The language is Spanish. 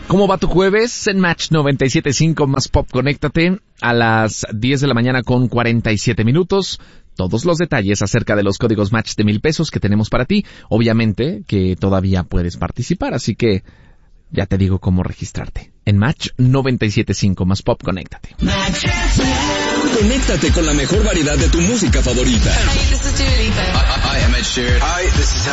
¿Cómo va tu jueves? En Match 97.5 más Pop, conéctate a las 10 de la mañana con 47 minutos. Todos los detalles acerca de los códigos Match de 1,000 pesos que tenemos para ti. Obviamente que todavía puedes participar, así que ya te digo cómo registrarte. En Match 97.5 más Pop, conéctate. Conéctate con la mejor variedad de tu música favorita. Hi, this is Dua Lipa. I am Ed Sheeran. Hi, this is